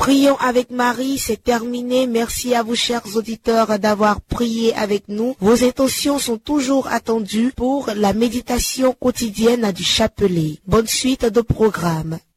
Prions avec Marie, c'est terminé. Merci à vous, chers auditeurs, d'avoir prié avec nous. Vos intentions sont toujours attendues pour la méditation quotidienne du chapelet. Bonne suite de programme.